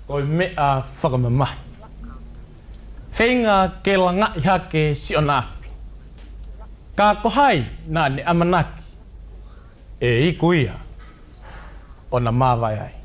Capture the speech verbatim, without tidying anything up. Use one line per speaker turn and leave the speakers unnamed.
Ko mea whakamamai. Whenga ke langa iha ke si o nāpi. Ka kohai nā ne amanaki. E ikuia o na māwai ai.